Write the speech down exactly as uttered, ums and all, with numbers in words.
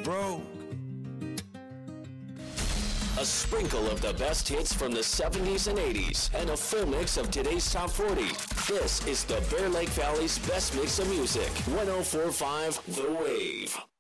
broke. A sprinkle of the best hits from the seventies and eighties, and a full mix of today's top forty. This is the Bear Lake Valley's best mix of music. one oh four point five The Wave.